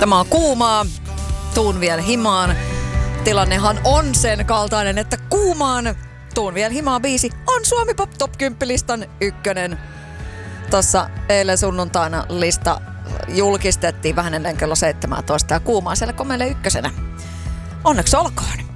Tämä on kuumaa. Tuun vielä himaan. Tilannehan on sen kaltainen, että kuumaan Tuun vielä himaan biisi on Suomi Pop Top 10-listan ykkönen. Tuossa eilen sunnuntaina lista julkistettiin vähän ennen kello 17 ja kuumaa siellä komeille ykkösenä. Onneksi olkoon.